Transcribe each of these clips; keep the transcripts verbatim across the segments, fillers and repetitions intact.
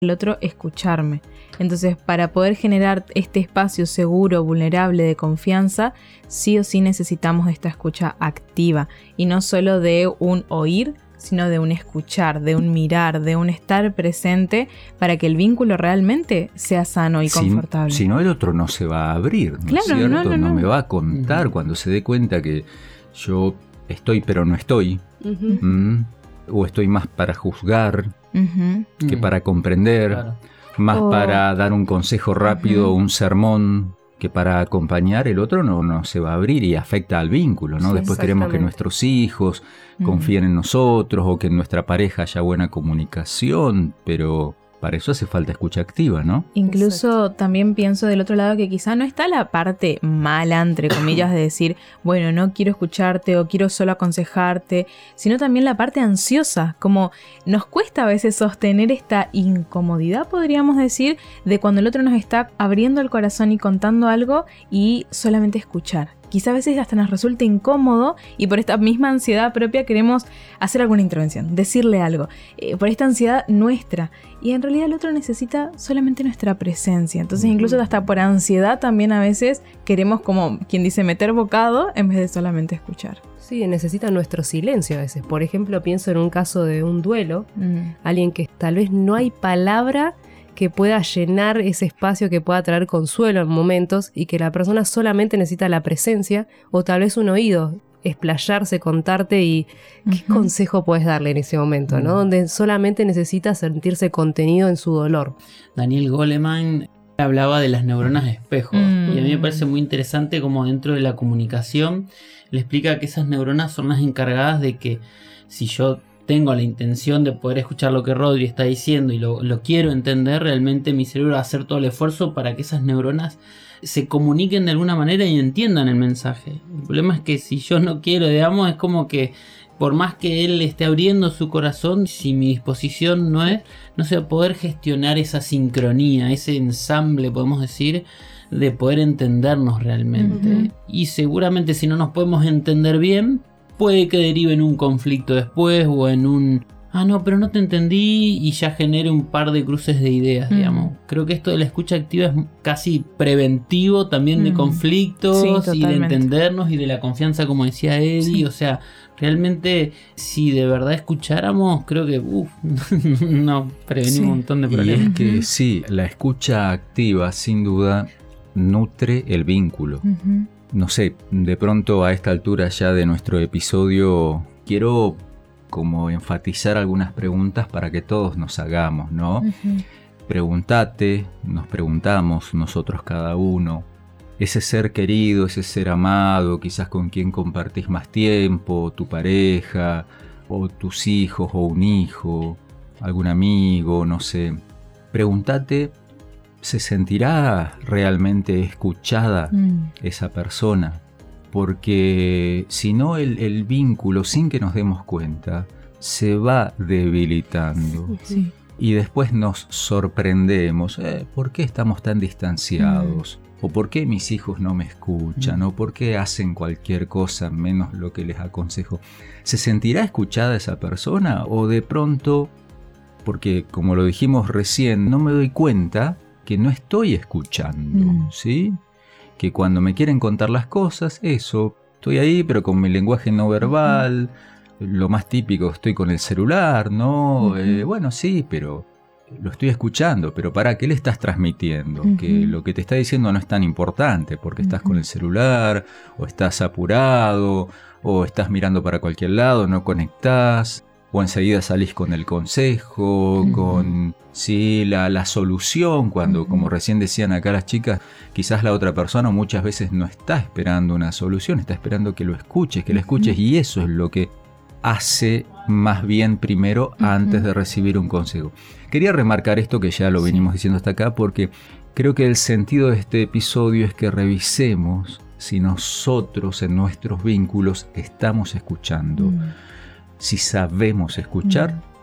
el otro escucharme. Entonces, para poder generar este espacio seguro, vulnerable, de confianza, sí o sí necesitamos esta escucha activa. Y no solo de un oír, sino de un escuchar, de un mirar, de un estar presente para que el vínculo realmente sea sano y si, confortable. Si no, el otro no se va a abrir, ¿no claro, es cierto? No, no, no. no me va a contar uh-huh. cuando se dé cuenta que yo estoy pero no estoy. Uh-huh. ¿Mm? O estoy más para juzgar uh-huh. que uh-huh. para comprender. Claro. Más oh. para dar un consejo rápido, uh-huh. un sermón, que para acompañar. El otro no, no se va a abrir y afecta al vínculo, ¿no? Sí, después queremos que nuestros hijos uh-huh. confíen en nosotros o que en nuestra pareja haya buena comunicación, pero para eso hace falta escucha activa, ¿no? Incluso Exacto. también pienso del otro lado que quizá no está la parte mala, entre comillas, de decir, bueno, no quiero escucharte o quiero solo aconsejarte, sino también la parte ansiosa, como nos cuesta a veces sostener esta incomodidad, podríamos decir, de cuando el otro nos está abriendo el corazón y contando algo y solamente escuchar. Quizá a veces hasta nos resulta incómodo y por esta misma ansiedad propia queremos hacer alguna intervención, decirle algo, eh, por esta ansiedad nuestra. Y en realidad el otro necesita solamente nuestra presencia. Entonces incluso hasta por ansiedad también a veces queremos, como quien dice, meter bocado en vez de solamente escuchar. Sí, necesita nuestro silencio a veces. Por ejemplo, pienso en un caso de un duelo, mm. alguien que tal vez no hay palabra que pueda llenar ese espacio, que pueda traer consuelo en momentos y que la persona solamente necesita la presencia o tal vez un oído, explayarse, contarte y uh-huh. qué consejo puedes darle en ese momento, ¿no? Uh-huh. Donde solamente necesita sentirse contenido en su dolor. Daniel Goleman hablaba de las neuronas de espejo uh-huh. y a mí me parece muy interesante cómo dentro de la comunicación le explica que esas neuronas son las encargadas de que si yo tengo la intención de poder escuchar lo que Rodri está diciendo y lo, lo quiero entender, realmente mi cerebro va a hacer todo el esfuerzo para que esas neuronas se comuniquen de alguna manera y entiendan el mensaje. El problema es que si yo no quiero, digamos, es como que por más que él esté abriendo su corazón, si mi disposición no es, no se va a poder gestionar esa sincronía, ese ensamble, podemos decir, de poder entendernos realmente. Uh-huh. Y seguramente si no nos podemos entender bien, puede que derive en un conflicto después o en un ah no, pero no te entendí y ya genere un par de cruces de ideas, mm. digamos. Creo que esto de la escucha activa es casi preventivo también mm. de conflictos sí, y de entendernos y de la confianza, como decía Eddie. Sí. O sea, realmente si de verdad escucháramos, creo que uf, no prevenimos sí. un montón de problemas. Y es que sí, la escucha activa sin duda nutre el vínculo. Uh-huh. No sé, de pronto a esta altura ya de nuestro episodio quiero como enfatizar algunas preguntas para que todos nos hagamos, ¿no? Uh-huh. Pregúntate, nos preguntamos nosotros cada uno, ese ser querido, ese ser amado, quizás con quien compartís más tiempo, tu pareja, o tus hijos, o un hijo, algún amigo, no sé. Pregúntate, ¿se sentirá realmente escuchada mm. esa persona? Porque si no, el, el vínculo, sin que nos demos cuenta, se va debilitando. Sí. Y después nos sorprendemos. Eh, ¿Por qué estamos tan distanciados? Mm. ¿O por qué mis hijos no me escuchan? Mm. ¿O por qué hacen cualquier cosa menos lo que les aconsejo? ¿Se sentirá escuchada esa persona? ¿O de pronto, porque como lo dijimos recién, no me doy cuenta que no estoy escuchando, mm. ¿sí? Que cuando me quieren contar las cosas, eso, estoy ahí, pero con mi lenguaje no verbal, uh-huh. lo más típico, estoy con el celular, ¿no? Uh-huh. Eh, bueno, sí, pero lo estoy escuchando, pero ¿para qué le estás transmitiendo? Uh-huh. Que lo que te está diciendo no es tan importante, porque uh-huh. estás con el celular, o estás apurado, o estás mirando para cualquier lado, no conectás, o enseguida salís con el consejo, uh-huh. con sí, la, la solución, cuando, uh-huh. como recién decían acá las chicas, quizás la otra persona muchas veces no está esperando una solución, está esperando que lo escuches, que uh-huh. lo escuches, y eso es lo que hace más bien primero uh-huh. antes de recibir un consejo. Quería remarcar esto que ya lo venimos diciendo hasta acá, porque creo que el sentido de este episodio es que revisemos si nosotros en nuestros vínculos estamos escuchando. Uh-huh. Si sabemos escuchar, mm.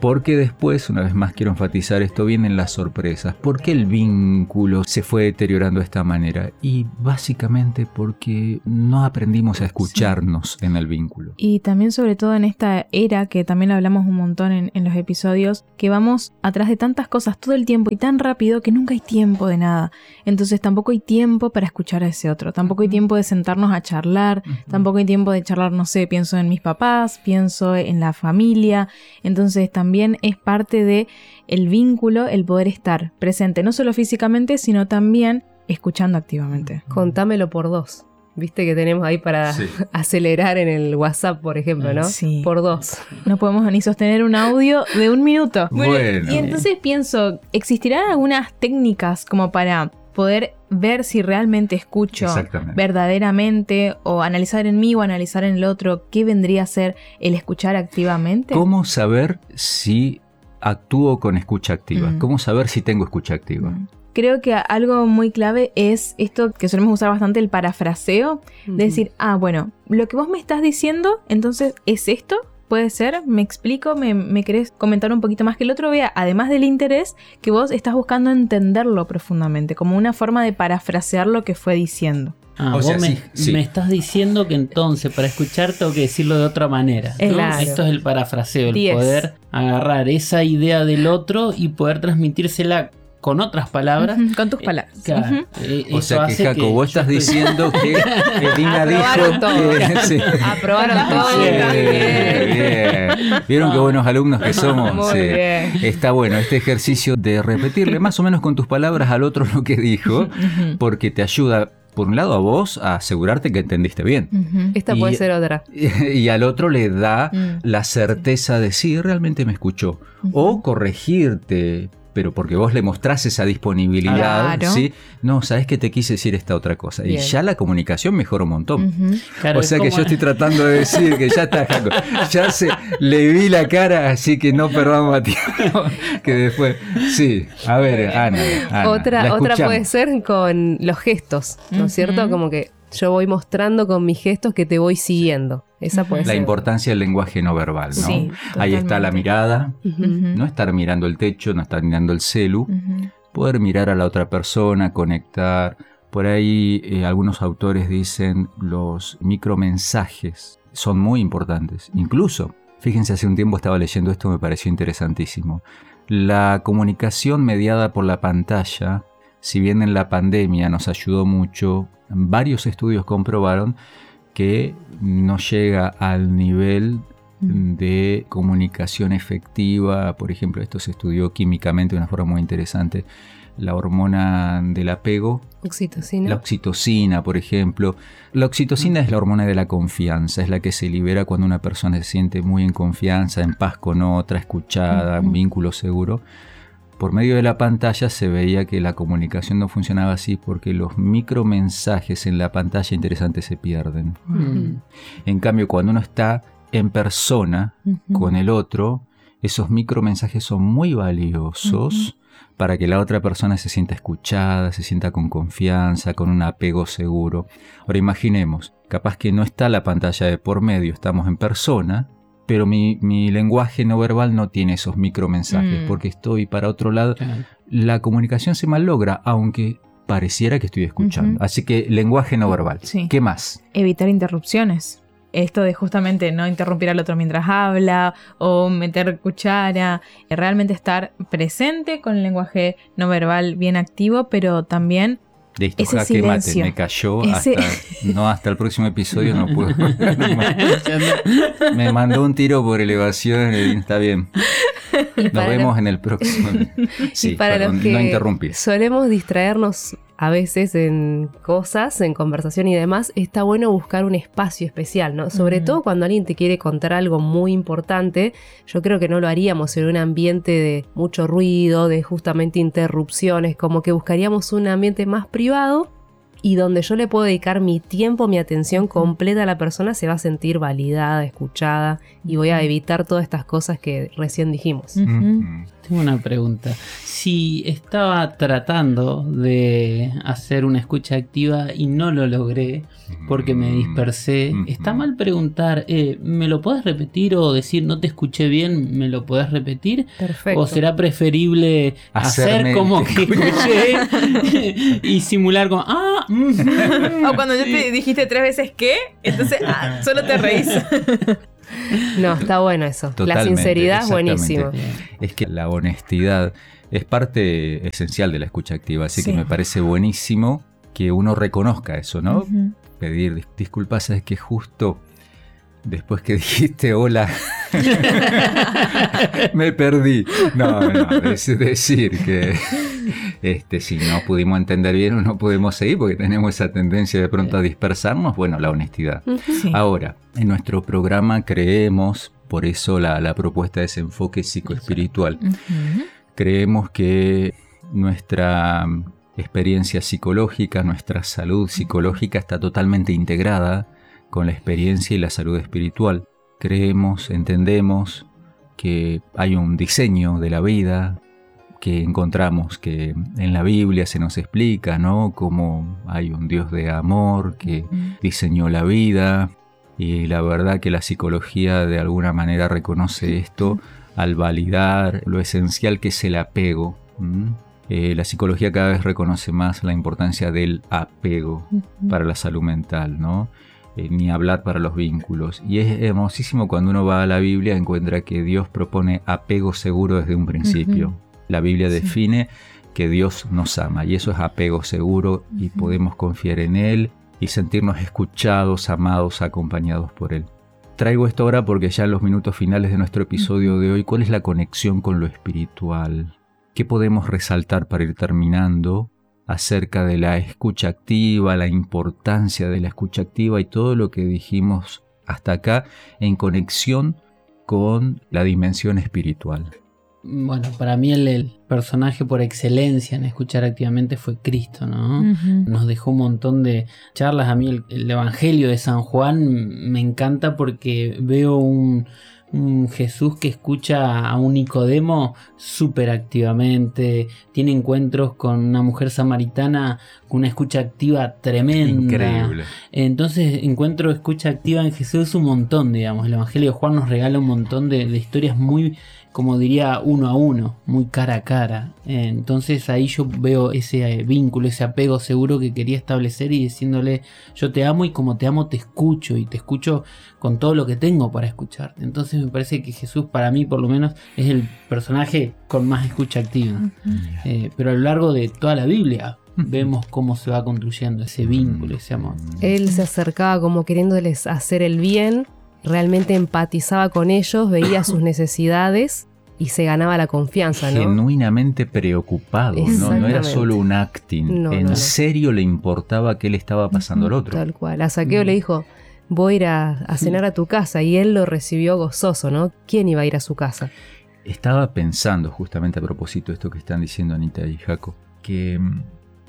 Porque después, una vez más quiero enfatizar esto, vienen las sorpresas. ¿Por qué el vínculo se fue deteriorando de esta manera? Y básicamente porque no aprendimos a escucharnos sí. en el vínculo. Y también sobre todo en esta era, que también hablamos un montón en, en los episodios, que vamos atrás de tantas cosas todo el tiempo y tan rápido que nunca hay tiempo de nada. Entonces tampoco hay tiempo para escuchar a ese otro. Tampoco hay tiempo de sentarnos a charlar. Uh-huh. Tampoco hay tiempo de charlar, no sé, pienso en mis papás, pienso en la familia. Entonces también También es parte de el vínculo el poder estar presente, no solo físicamente, sino también escuchando activamente. Contámelo por dos. Viste que tenemos ahí para sí. acelerar en el WhatsApp, por ejemplo, ¿no? Sí. Por dos. No podemos ni sostener un audio de un minuto. Bueno. bueno. Y entonces pienso, ¿existirán algunas técnicas como para poder ver si realmente escucho verdaderamente, o analizar en mí o analizar en el otro? ¿Qué vendría a ser el escuchar activamente? ¿Cómo saber si actúo con escucha activa? Mm. ¿Cómo saber si tengo escucha activa? Mm. Creo que algo muy clave es esto que solemos usar bastante, el parafraseo, mm-hmm. de decir, ah, bueno, lo que vos me estás diciendo, entonces, ¿es esto? Puede ser, me explico, me, me querés comentar un poquito más, que el otro vea, además del interés, que vos estás buscando entenderlo profundamente, como una forma de parafrasear lo que fue diciendo. Ah, o vos sea, me, sí, sí. me estás diciendo que entonces para escuchar tengo que decirlo de otra manera, ¿no? Claro. Esto es el parafraseo, el diez. Poder agarrar esa idea del otro y poder transmitírsela con otras palabras. Uh-huh, con tus palabras. Eh, claro. Uh-huh. Eh, o sea que, Jaco, vos estás estoy... diciendo que Elina dijo todo. que... Sí. Aprobaron todo. Sí, bien, bien. ¿Vieron no. qué buenos alumnos que somos? Muy sí. bien. Está bueno este ejercicio de repetirle más o menos con tus palabras al otro lo que dijo, uh-huh. porque te ayuda, por un lado, a vos a asegurarte que entendiste bien. Uh-huh. Esta y, puede ser otra. Y, y al otro le da uh-huh. la certeza de sí, realmente me escuchó. Uh-huh. O corregirte, pero porque vos le mostrás esa disponibilidad, claro. ¿sí? No, sabés que te quise decir esta otra cosa. Bien. Y ya la comunicación mejora un montón. Uh-huh. Claro, o sea que como... yo estoy tratando de decir que ya está, Jaco. Ya se le vi la cara, así que no perdamos a tiempo. Que después, sí. A ver, Ana. Ana otra, otra puede ser con los gestos, ¿no es uh-huh. cierto? Como que yo voy mostrando con mis gestos que te voy siguiendo. Esa puede la ser. La importancia del lenguaje no verbal, ¿no? Sí, ahí está la mirada, uh-huh. no estar mirando el techo, no estar mirando el celu, uh-huh. poder mirar a la otra persona, conectar. Por ahí eh, algunos autores dicen los micromensajes son muy importantes. Incluso, fíjense, hace un tiempo estaba leyendo esto, me pareció interesantísimo. La comunicación mediada por la pantalla, si bien en la pandemia nos ayudó mucho, varios estudios comprobaron que no llega al nivel de comunicación efectiva. Por ejemplo, esto se estudió químicamente de una forma muy interesante. La hormona del apego. Oxitocina. La oxitocina, por ejemplo. La oxitocina mm. es la hormona de la confianza, es la que se libera cuando una persona se siente muy en confianza, en paz con otra, escuchada, mm-hmm. un vínculo seguro. Por medio de la pantalla se veía que la comunicación no funcionaba así porque los micromensajes en la pantalla interesantes se pierden. Mm. En cambio, cuando uno está en persona uh-huh. con el otro, esos micromensajes son muy valiosos uh-huh. para que la otra persona se sienta escuchada, se sienta con confianza, con un apego seguro. Ahora imaginemos, capaz que no está la pantalla de por medio, estamos en persona, pero mi, mi lenguaje no verbal no tiene esos micromensajes, mm. porque estoy para otro lado. Claro. La comunicación se mallogra, aunque pareciera que estoy escuchando. Uh-huh. Así que lenguaje no verbal. Sí. ¿Qué más? Evitar interrupciones. Esto de justamente no interrumpir al otro mientras habla o meter cuchara. Realmente estar presente con el lenguaje no verbal bien activo, pero también... Listo, ese jaque mate, silencio. me cayó ese... hasta, no, hasta el próximo episodio no puedo. Me mandó un tiro por elevación, está bien. Nos vemos los... en el próximo. Sí, y para perdón, los que no interrumpir. Solemos distraernos a veces en cosas, en conversación y demás, está bueno buscar un espacio especial, ¿no? Sobre mm. todo cuando alguien te quiere contar algo muy importante. Yo creo que no lo haríamos en un ambiente de mucho ruido, de justamente interrupciones, como que buscaríamos un ambiente más privado y donde yo le puedo dedicar mi tiempo, mi atención completa a la persona, se va a sentir validada, escuchada y voy a evitar todas estas cosas que recién dijimos. Uh-huh. Tengo una pregunta. Si estaba tratando de hacer una escucha activa y no lo logré porque me dispersé, ¿está mal preguntar, eh, ¿me lo podés repetir? O decir, no te escuché bien, ¿me lo podés repetir? Perfecto. ¿O será preferible Hacerme hacer como que escuché y simular como, ah, mm, O cuando yo te dijiste tres veces ¿qué? Entonces ah, solo te reís. No, está bueno eso. Totalmente, la sinceridad es buenísima. exactamente. Es que la honestidad es parte esencial de la escucha activa, así Sí. que me parece buenísimo que uno reconozca eso, ¿no? Ujú. Pedir dis- disculpas, es que justo después que dijiste hola me perdí. No, no, es decir que este, si no pudimos entender bien o no podemos seguir porque tenemos esa tendencia de pronto a dispersarnos, bueno, la honestidad. Sí. Ahora, en nuestro programa creemos, por eso la, la propuesta de ese enfoque psicoespiritual, Ujú. creemos que nuestra experiencia psicológica, nuestra salud psicológica está totalmente integrada con la experiencia y la salud espiritual. Creemos, entendemos que hay un diseño de la vida que encontramos que en la Biblia se nos explica, ¿no? Cómo hay un Dios de amor que diseñó la vida, y la verdad que la psicología de alguna manera reconoce esto al validar lo esencial que es el apego. ¿Mm? Eh, la psicología cada vez reconoce más la importancia del apego para la salud mental, ¿no? Eh, ni hablar para los vínculos. Y es hermosísimo cuando uno va a la Biblia, encuentra que Dios propone apego seguro desde un principio. Ujú. La Biblia Sí. define que Dios nos ama y eso es apego seguro y Ujú. podemos confiar en Él y sentirnos escuchados, amados, acompañados por Él. Traigo esto ahora porque ya en los minutos finales de nuestro episodio de hoy, ¿cuál es la conexión con lo espiritual? ¿Qué podemos resaltar para ir terminando acerca de la escucha activa, la importancia de la escucha activa y todo lo que dijimos hasta acá en conexión con la dimensión espiritual? Bueno, para mí el, el personaje por excelencia en escuchar activamente fue Cristo, ¿no? Ujú. Nos dejó un montón de charlas. A mí el, el Evangelio de San Juan me encanta porque veo un, un Jesús que escucha a un Nicodemo súper activamente, tiene encuentros con una mujer samaritana con una escucha activa tremenda. Increíble. Entonces encuentro escucha activa en Jesús un montón, digamos. El Evangelio de Juan nos regala un montón de, de historias muy, como diría, uno a uno, muy cara a cara. Entonces ahí yo veo ese eh, vínculo, ese apego seguro que quería establecer y diciéndole, yo te amo y como te amo te escucho y te escucho con todo lo que tengo para escucharte. Entonces me parece que Jesús, para mí por lo menos, es el personaje con más escucha activa. Eh, pero a lo largo de toda la Biblia vemos cómo se va construyendo ese vínculo, ese amor. Él se acercaba como queriéndoles hacer el bien, realmente empatizaba con ellos, veía sus necesidades y se ganaba la confianza, ¿no? Genuinamente preocupado, ¿no? No era Exactamente. solo un acting. No, en no, no. serio le importaba qué le estaba pasando al otro. Tal cual. A Zaqueo le dijo, voy a ir a, a cenar a tu casa, y él lo recibió gozoso, ¿no? ¿Quién iba a ir a su casa? Estaba pensando justamente a propósito de esto que están diciendo Anita y Jaco, que mm,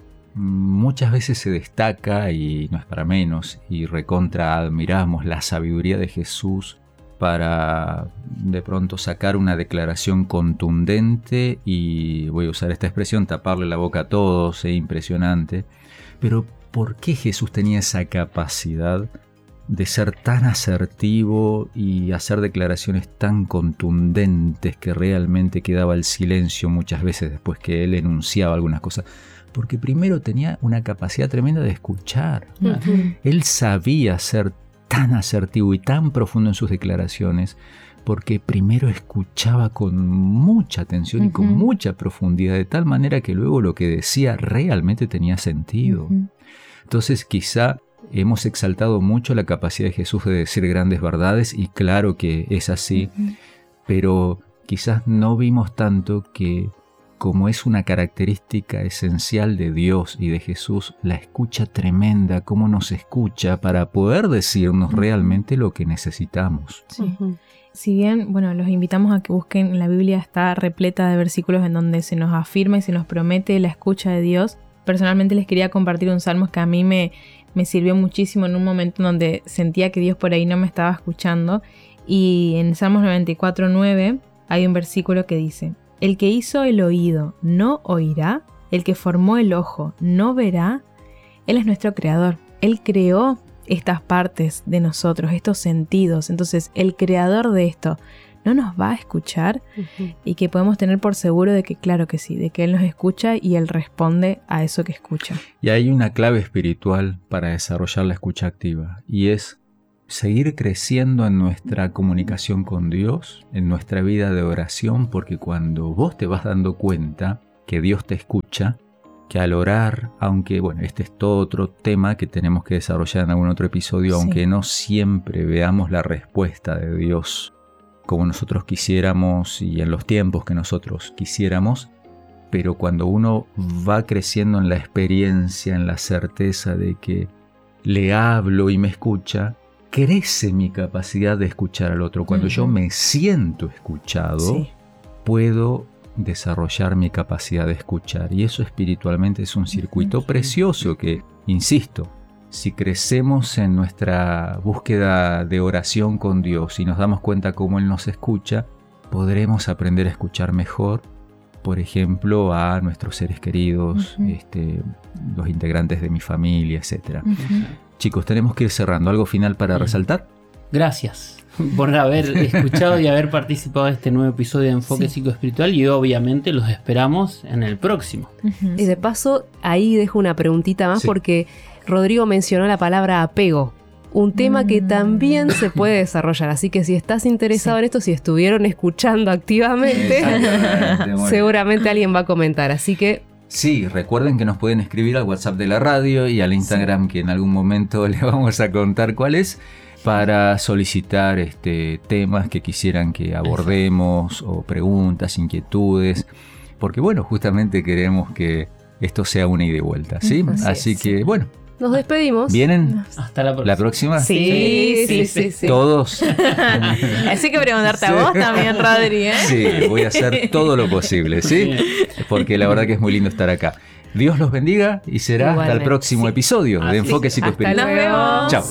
muchas veces se destaca, y no es para menos, y recontra admiramos la sabiduría de Jesús para de pronto sacar una declaración contundente y, voy a usar esta expresión, taparle la boca a todos, es impresionante. Pero ¿por qué Jesús tenía esa capacidad de ser tan asertivo y hacer declaraciones tan contundentes que realmente quedaba el silencio muchas veces después que él enunciaba algunas cosas? Porque primero tenía una capacidad tremenda de escuchar. Ujú. Él sabía ser tan asertivo y tan profundo en sus declaraciones porque primero escuchaba con mucha atención y con Ujú. mucha profundidad, de tal manera que luego lo que decía realmente tenía sentido. Ujú. Entonces quizá hemos exaltado mucho la capacidad de Jesús de decir grandes verdades, y claro que es así, Ujú. pero quizás no vimos tanto que, como es una característica esencial de Dios y de Jesús, la escucha tremenda, cómo nos escucha para poder decirnos realmente lo que necesitamos. Sí. Ujú. Si bien, bueno, los invitamos a que busquen, la Biblia está repleta de versículos en donde se nos afirma y se nos promete la escucha de Dios. Personalmente les quería compartir un salmo que a mí me, me sirvió muchísimo en un momento en donde sentía que Dios por ahí no me estaba escuchando. Y en Salmos noventa y cuatro nueve hay un versículo que dice: El que hizo el oído no oirá, el que formó el ojo no verá. Él es nuestro creador. Él creó estas partes de nosotros, estos sentidos. Entonces, el creador de esto no nos va a escuchar, uh-huh. y que podemos tener por seguro de que claro que sí, de que Él nos escucha y Él responde a eso que escucha. Y hay una clave espiritual para desarrollar la escucha activa, y es seguir creciendo en nuestra comunicación con Dios, en nuestra vida de oración, porque cuando vos te vas dando cuenta que Dios te escucha, que al orar, aunque, bueno, este es todo otro tema que tenemos que desarrollar en algún otro episodio, sí. aunque no siempre veamos la respuesta de Dios como nosotros quisiéramos y en los tiempos que nosotros quisiéramos, pero cuando uno va creciendo en la experiencia, en la certeza de que le hablo y me escucha, crece mi capacidad de escuchar al otro. Cuando uh-huh. yo me siento escuchado, sí. puedo desarrollar mi capacidad de escuchar, y eso espiritualmente es un circuito uh-huh. precioso que, insisto, si crecemos en nuestra búsqueda de oración con Dios y nos damos cuenta cómo Él nos escucha, podremos aprender a escuchar mejor, por ejemplo, a nuestros seres queridos, uh-huh. este, los integrantes de mi familia, etcétera. Uh-huh. Chicos, tenemos que ir cerrando. ¿Algo final para Bien. resaltar? Gracias por haber escuchado y haber participado de este nuevo episodio de Enfoque sí. Psicoespiritual, y obviamente los esperamos en el próximo. Uh-huh. Y de paso, ahí dejo una preguntita más sí. porque Rodrigo mencionó la palabra apego, un tema mm. que también se puede desarrollar, así que si estás interesado sí. en esto, si estuvieron escuchando activamente, bueno. seguramente alguien va a comentar, así que... Sí, recuerden que nos pueden escribir al WhatsApp de la radio y al Instagram, sí. que en algún momento les vamos a contar cuál es, para solicitar este, temas que quisieran que abordemos, o preguntas, inquietudes, porque bueno, justamente queremos que esto sea una ida y vuelta, ¿sí? Así, Así que sí. bueno. Nos despedimos. ¿Vienen? Hasta la próxima. ¿La próxima? Sí, sí, sí. sí, sí. ¿Todos? Así que preguntarte sí. a vos también, Rodri, ¿eh? Sí, voy a hacer todo lo posible, ¿sí? Porque la verdad que es muy lindo estar acá. Dios los bendiga y será Igualmente. hasta el próximo sí. episodio Así de Enfoque Psicoespiritual. Hasta luego. Chao.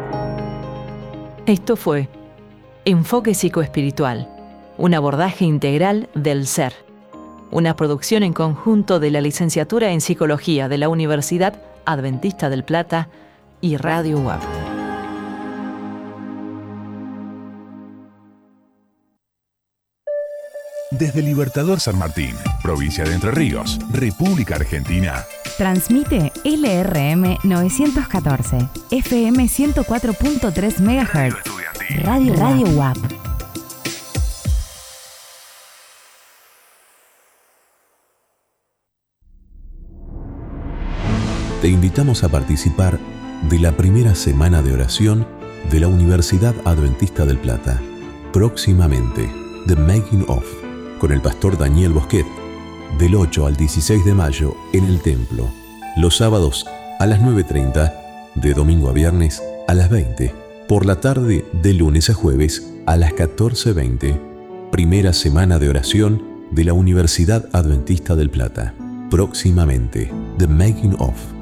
Esto fue Enfoque Psicoespiritual, un abordaje integral del ser. Una producción en conjunto de la Licenciatura en Psicología de la Universidad Adventista del Plata y Radio U A P. Desde Libertador San Martín, provincia de Entre Ríos, República Argentina. Transmite L R M novecientos catorce, F M ciento cuatro punto tres megahertz. Radio Radio U A P. Te invitamos a participar de la primera semana de oración de la Universidad Adventista del Plata. Próximamente, The Making Of, con el pastor Daniel Bosquet, del ocho al dieciséis de mayo en el templo. Los sábados a las nueve treinta, de domingo a viernes a las veinte. Por la tarde de lunes a jueves a las catorce veinte. Primera semana de oración de la Universidad Adventista del Plata. Próximamente, The Making Of.